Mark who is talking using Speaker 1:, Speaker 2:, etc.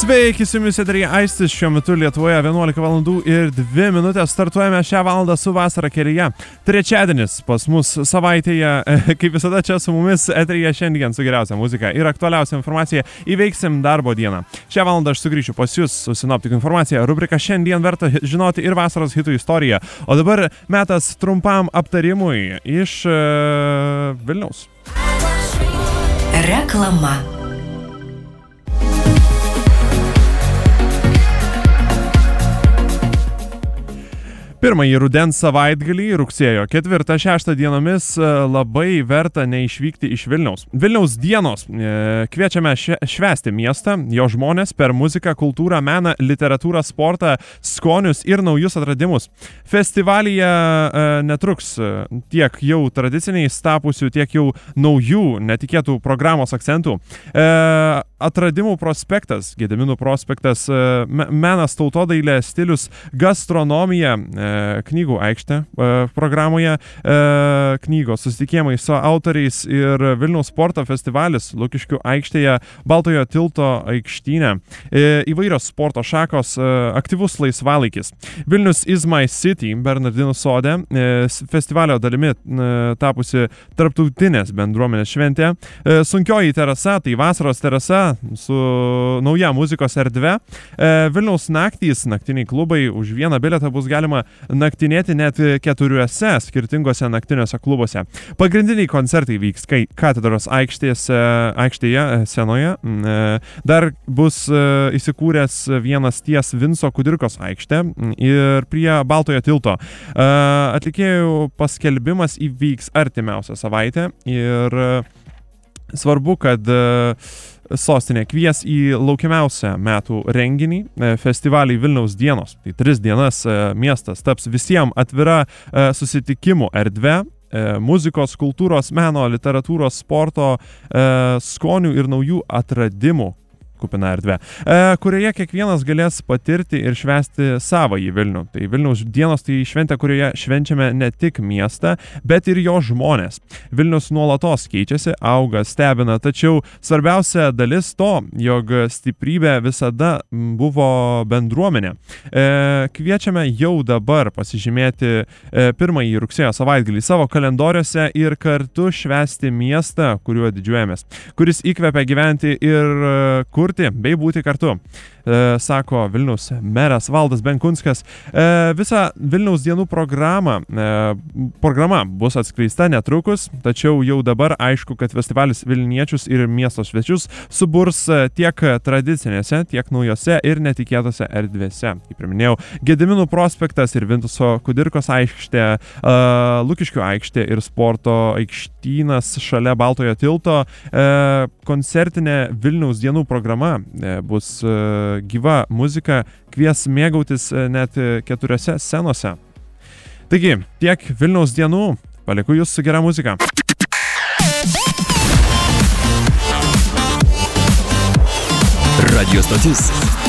Speaker 1: Sveiki, su jumis eteryje Aistis, šiuo metu Lietuvoje 11 valandų ir 2 minutės. Startuojame šią valandą su Vasara kelyje. Trečiadienis pas mus savaitėje, kaip visada čia su mumis eteryje šiandien su geriausia muzika ir aktualiausia informacija įveiksim darbo dieną. Šią valandą aš sugrįšiu pas jūs su sinoptikų informacija, rubrika Šiandien verta žinoti ir vasaros hitų istoriją. O dabar metas trumpam aptarimui iš Vilniaus.
Speaker 2: Reklama.
Speaker 1: Pirmąjį rudens savaitgalį, rugsėjo 4-6 dienomis labai verta neišvykti iš Vilniaus. Vilniaus dienos kviečiame švęsti miestą, jo žmonės per muziką, kultūrą, meną, literatūrą, sportą, skonius ir naujus atradimus. Festivalyje netruks tiek jau tradiciniais tapusių, tiek jau naujų netikėtų programos akcentų. Atradimų prospektas, Gedimino prospektas, menas, tautodailė, stilius, gastronomija, knygų aikštė programoje, knygos susitikimai su autoriais ir Vilniaus sporto festivalis Lukiškių aikštėje, Baltojo tilto aikštyne, įvairios sporto šakos, aktyvus laisvalaikis. Vilnius is my city, Bernardinų sode, festivalio dalimi tapusi tarptautinės bendruomenės šventė, sunkioji terasa, tai vasaros terasa su nauja muzikos erdve, Vilniaus naktys, naktiniai klubai, už vieną bilietą bus galima naktinėti net 4 skirtingose naktiniuose klubuose. Pagrindiniai koncertai vyks katedros aikštėje senoje. Dar bus įsikūręs vienas ties Vinco Kudirkos aikštė ir prie Baltojo tilto. Atlikėjų paskelbimas įvyks artimiausią savaitę ir svarbu, kad sostinė kvies į laukiamiausią metų renginį, festivalį Vilniaus dienos. Tai 3 dienas miestas taps visiems atvira susitikimų erdve, muzikos, kultūros, meno, literatūros, sporto, skonių ir naujų atradimų kupina erdvė, kurioje kiekvienas galės patirti ir švęsti savąjį Vilnių. Tai Vilniaus dienos tai šventė, kurioje švenčiame ne tik miestą, bet ir jo žmonės. Vilnius nuolatos keičiasi, auga, stebina, tačiau svarbiausia dalis to, jog stiprybė visada buvo bendruomenė. Kviečiame jau dabar pasižymėti pirmąjį rugsėjo savaitgalį savo kalendoriuose ir kartu švęsti miestą, kuriuo didžiuojamės, kuris įkvepia gyventi ir kurti bei būti kartu, sako Vilniaus meras Valdas Benkunskas. Visa Vilniaus dienų programa bus atskleista netrukus, tačiau jau dabar aišku, kad festivalis Vilniečius ir miesto svečius suburs tiek tradicinėse, tiek naujose ir netikėtose erdvėse. Kaip ir minėjau, Gedimino prospektas ir Vinco Kudirkos aikštė, Lukiškių aikštė ir sporto aikštynas šalia Baltojo tilto. Koncertinė Vilniaus dienų programa bus gyva muzika, kvies mėgautis net 4 scenose. Taigi, tiek Vilniaus dienų, palieku jūs su gera muzika.
Speaker 2: Radio stotis